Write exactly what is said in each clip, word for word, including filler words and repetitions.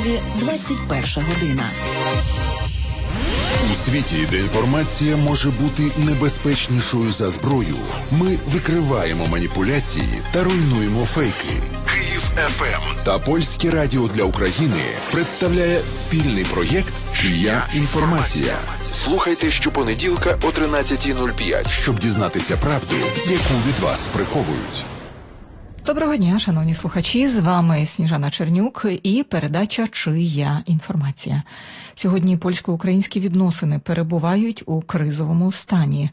ефірі двадцять перша година. У світі, де інформація може бути небезпечнішою за зброю, ми викриваємо маніпуляції та руйнуємо фейки. Київ еф ем та Польське радіо для України представляє спільний проєкт «Чия інформація». Слухайте щопонеділка о тринадцята нуль п'ять, щоб дізнатися правду, яку від вас приховують. Доброго дня, шановні слухачі, з вами Сніжана Чернюк і передача «Чия інформація». Сьогодні польсько-українські відносини перебувають у кризовому стані.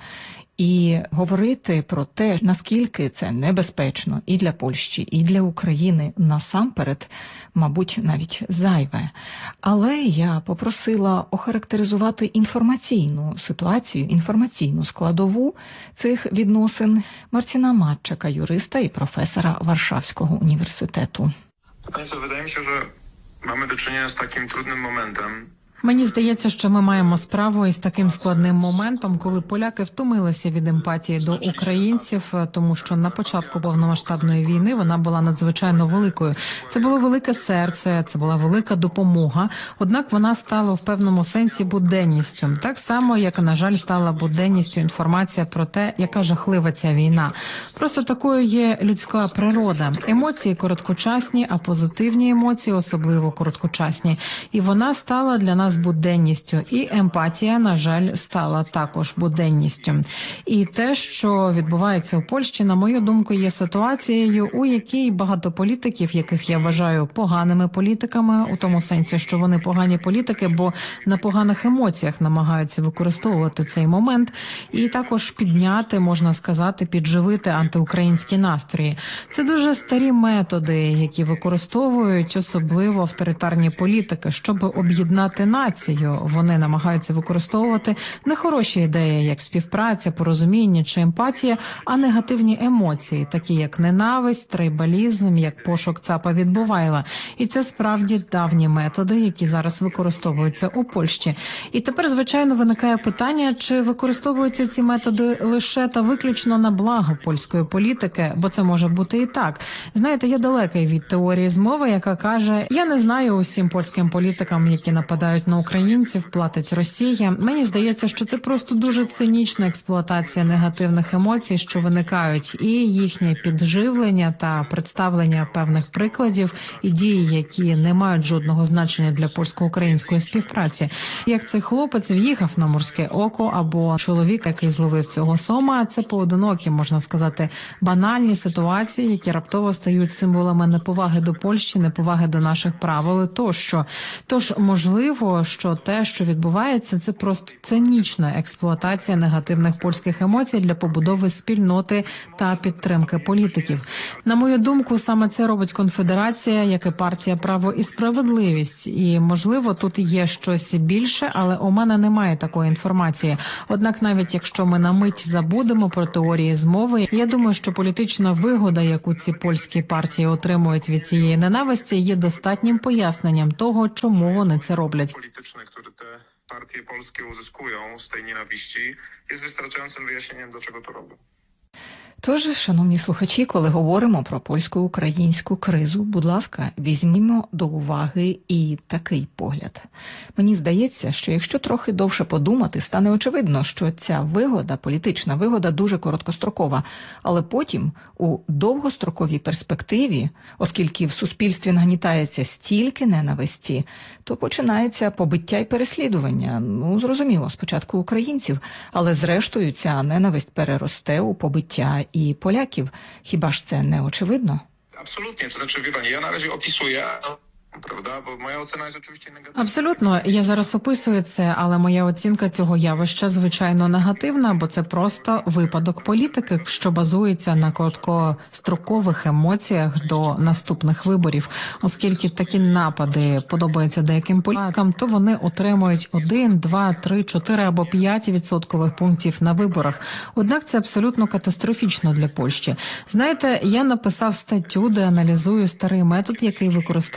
І говорити про те, наскільки це небезпечно і для Польщі, і для України насамперед, мабуть, навіть зайве. Але я попросила охарактеризувати інформаційну ситуацію, інформаційну складову цих відносин Марціна Матчака, юриста і професора Варшавського університету. Państwo, wydaje mi się, że mamy do czynienia z takim trudnym momentem. Мені здається, що ми маємо справу із таким складним моментом, коли поляки втомилися від емпатії до українців, тому що на початку повномасштабної війни вона була надзвичайно великою. Це було велике серце, це була велика допомога, однак вона стала в певному сенсі буденністю. Так само, як, на жаль, стала буденністю інформація про те, яка жахлива ця війна. Просто такою є людська природа. Емоції короткочасні, а позитивні емоції особливо короткочасні. І вона стала для нас буденністю. І емпатія, на жаль, стала також буденністю. І те, що відбувається у Польщі, на мою думку, є ситуацією, у якій багато політиків, яких я вважаю поганими політиками, у тому сенсі, що вони погані політики, бо на поганих емоціях намагаються використовувати цей момент і також підняти, можна сказати, підживити антиукраїнські настрої. Це дуже старі методи, які використовують особливо авторитарні політики, щоб об'єднати націю. Вони намагаються використовувати не хороші ідеї, як співпраця, порозуміння чи емпатія, а негативні емоції, такі як ненависть, трибалізм, як пошук цапа від Бувайла. І це справді давні методи, які зараз використовуються у Польщі. І тепер, звичайно, виникає питання, чи використовуються ці методи лише та виключно на благо польської політики, бо це може бути і так. Знаєте, я далекий від теорії змови, яка каже, я не знаю усім польським політикам, які нападають на українців, платить Росія. Мені здається, що це просто дуже цинічна експлуатація негативних емоцій, що виникають, і їхнє підживлення та представлення певних прикладів і дій, які не мають жодного значення для польсько-української співпраці. Як цей хлопець в'їхав на Морське око, або чоловік, який зловив цього сома, це поодинокі, можна сказати, банальні ситуації, які раптово стають символами неповаги до Польщі, неповаги до наших правил тощо. Тож, можливо, що те, що відбувається, це просто цинічна експлуатація негативних польських емоцій для побудови спільноти та підтримки політиків. На мою думку, саме це робить Конфедерація, як і партія «Право і справедливість». І, можливо, тут є щось більше, але у мене немає такої інформації. Однак, навіть якщо ми на мить забудемо про теорії змови, я думаю, що політична вигода, яку ці польські партії отримують від цієї ненависті, є достатнім поясненням того, чому вони це роблять. Polityczne, które te partie polskie uzyskują z tej nienawiści, jest wystarczającym wyjaśnieniem, dlaczego to robią. Тож, шановні слухачі, коли говоримо про польсько-українську кризу, будь ласка, візьмімо до уваги і такий погляд. Мені здається, що якщо трохи довше подумати, стане очевидно, що ця вигода, політична вигода, дуже короткострокова. Але потім, у довгостроковій перспективі, оскільки в суспільстві нагнітається стільки ненависті, то починається побиття і переслідування. Ну, зрозуміло, спочатку українців, але зрештою ця ненависть переросте у побиття і поляків. Хіба ж це не очевидно? Absolutnie, to znaczy, wie pani, ja na razie opisuję, prawda, bo moja ocena jest oczywiście negatywna. Абсолютно. Я зараз описую це, але моя оцінка цього явища, звичайно, негативна, бо це просто випадок політики, що базується на короткострокових емоціях до наступних виборів. Оскільки такі напади подобаються деяким політикам, то вони отримують один, два, три, чотири або п'ять відсоткових пунктів на виборах. Однак це абсолютно катастрофічно для Польщі. Знаєте, я написав статтю, де аналізую старий метод, який використовувався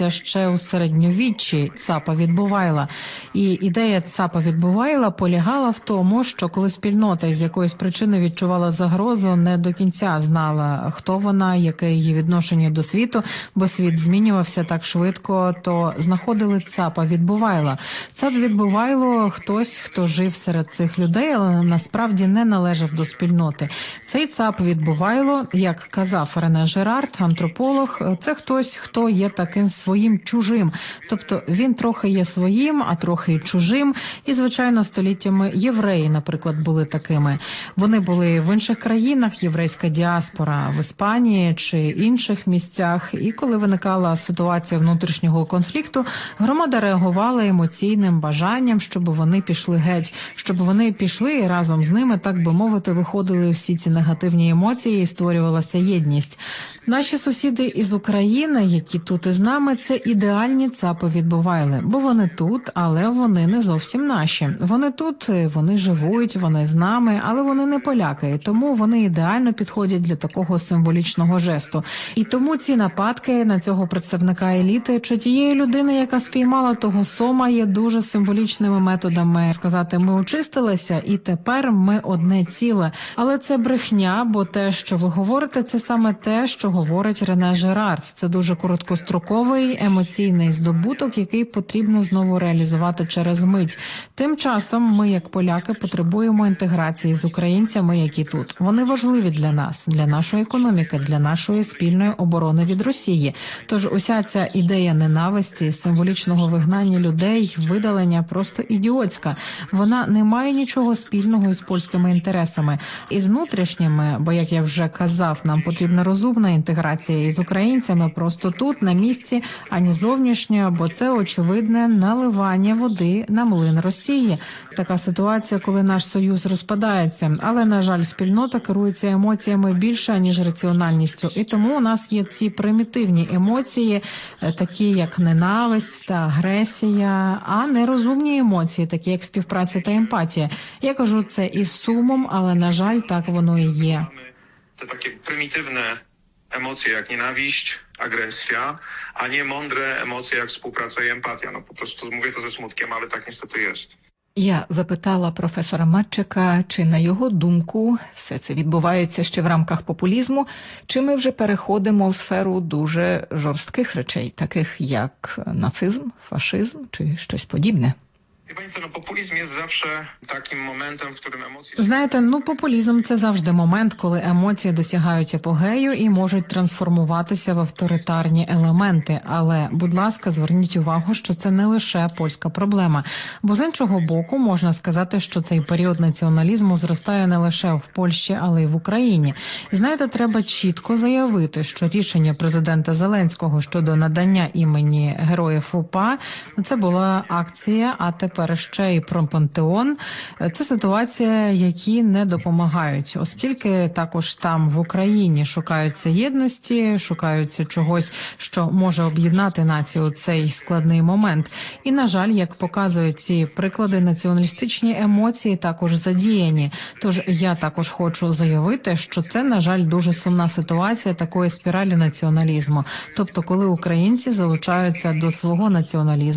з'явилася ще у середньовіччі цапа Відбувайла. І ідея цапа Відбувайла полягала в тому, що коли спільнота із якоїсь причини відчувала загрозу, не до кінця знала, хто вона, яке її відношення до світу, бо світ змінювався так швидко, то знаходили цапа Відбувайла. Цап Відбувайло хтось, хто жив серед цих людей, але насправді не належав до спільноти. Цей цап Відбувайло, як казав Рене Жерар, антрополог, це хтось, хто є таким своїм чужим. Тобто він трохи є своїм, а трохи й чужим. І, звичайно, століттями євреї, наприклад, були такими. Вони були в інших країнах, єврейська діаспора в Іспанії чи інших місцях. І коли виникала ситуація внутрішнього конфлікту, громада реагувала емоційним бажанням, щоб вони пішли геть, щоб вони пішли і разом з ними, так би мовити, виходили всі ці негативні емоції і створювалася єдність. Наші сусіди із України, які тут із нами, це ідеальні цапи Відбувайли, бо вони тут, але вони не зовсім наші. Вони тут, вони живуть, вони з нами, але вони не поляки, і тому вони ідеально підходять для такого символічного жесту. І тому ці нападки на цього представника еліти чи тієї людини, яка спіймала того сома, є дуже символічними методами сказати, ми очистилися і тепер ми одне ціле. Але це брехня, бо те, що ви говорите, це саме те, що говорить Рене Жерар. Це дуже короткостроковий емоційний здобуток, який потрібно знову реалізувати через мить. Тим часом ми, як поляки, потребуємо інтеграції з українцями, які тут. Вони важливі для нас, для нашої економіки, для нашої спільної оборони від Росії. Тож уся ця ідея ненависті, символічного вигнання людей, видалення просто ідіотська. Вона не має нічого спільного із польськими інтересами. Із внутрішніми, бо, як я вже казав, нам потрібна розумна інтеграція із українцями просто тут, на місці, ані зовнішня, бо це очевидне наливання води на млин Росії. Така ситуація, коли наш союз розпадається. Але, на жаль, спільнота керується емоціями більше, ніж раціональністю. І тому у нас є ці примітивні емоції, такі як ненависть та агресія, а не розумні емоції, такі як співпраця та емпатія. Я кажу це із сумом, ale na żal tak воно і є. Te takie prymitywne emocje jak nienawiść, agresja, a nie mądre emocje jak współpraca i empatia. No po prostu mówię to ze smutkiem, ale tak niestety jest. Я запитала професора Матчика, чи, на його думку, все це відбувається ще в рамках популізму, чи ми вже переходимо в сферу дуже жорстких речей, таких як нацизм, фашизм чи щось подібне. Популізм є завжди таким моментом, в якому емоції... Знаєте, ну популізм – це завжди момент, коли емоції досягають апогею і можуть трансформуватися в авторитарні елементи. Але, будь ласка, зверніть увагу, що це не лише польська проблема. Бо з іншого боку, можна сказати, що цей період націоналізму зростає не лише в Польщі, але й в Україні. І знаєте, треба чітко заявити, що рішення президента Зеленського щодо надання імені Героїв УПА – це була акція, а тепер ще і про пантеон. Це ситуація, які не допомагають, оскільки також там в Україні шукаються єдності, шукаються чогось, що може об'єднати націю у цей складний момент. І, на жаль, як показують ці приклади, націоналістичні емоції також задіяні. Тож я також хочу заявити, що це, на жаль, дуже сумна ситуація такої спіралі націоналізму. Тобто, коли українці залучаються до свого націоналізму,